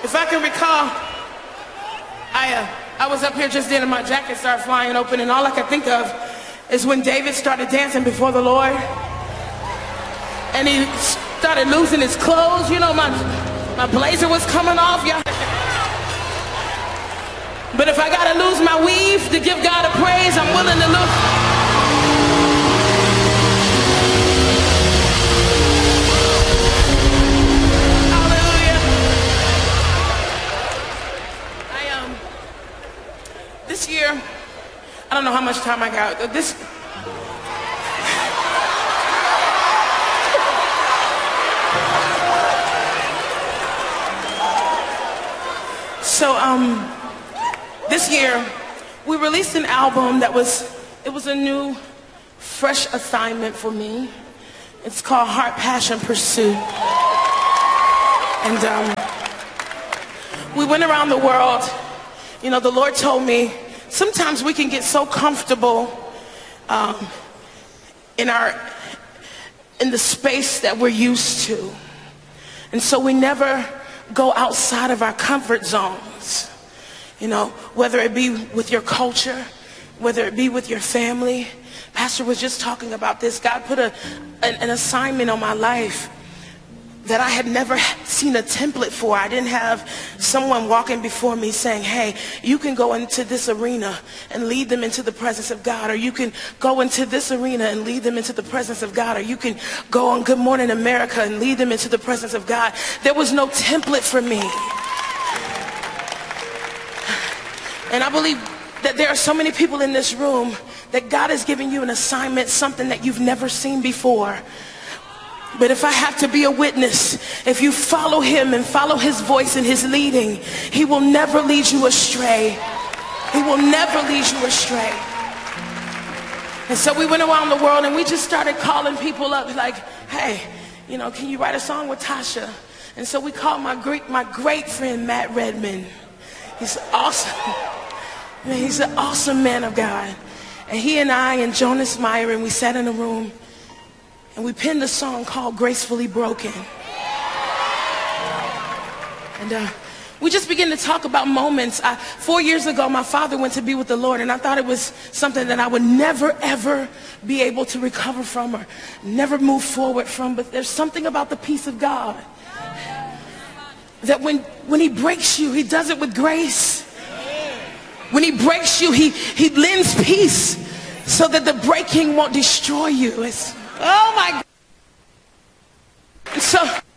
If I can recall, I was up here just then and my jacket started flying open, and all I could think of is when David started dancing before the Lord and he started losing his clothes. You know, my blazer was coming off. Y'all. But if I gotta lose my weave to give God a praise, I'm willing to lose. This year, I don't know how much time I got. This year, we released an album that was a new, fresh assignment for me. It's called Heart, Passion, Pursuit. And we went around the world. You know, the Lord told me, sometimes we can get so comfortable in the space that we're used to. And so we never go outside of our comfort zones. You know, whether it be with your culture, whether it be with your family. Pastor was just talking about this. God put an assignment on my life that I had never seen a template for. I didn't have someone walking before me saying, hey, you can go into this arena and lead them into the presence of God, or you can go into this arena and lead them into the presence of God, or you can go on Good Morning America and lead them into the presence of God. There was no template for me. And I believe that there are so many people in this room that God is giving you an assignment, something that you've never seen before. But if I have to be a witness, if you follow him and follow his voice and his leading, he will never lead you astray. He will never lead you astray. And so we went around the world and we just started calling people up like, hey, you know, can you write a song with Tasha? And so we called my great friend Matt Redman. He's awesome. Man, he's an awesome man of God. And he and I and Jonas Meyer, and we sat in a room and we penned a song called Gracefully Broken. And we just began to talk about moments. 4 years ago, my father went to be with the Lord, and I thought it was something that I would never, ever be able to recover from or never move forward from. But there's something about the peace of God that when he breaks you, he does it with grace. When he breaks you, he lends peace so that the breaking won't destroy you. Oh my God. So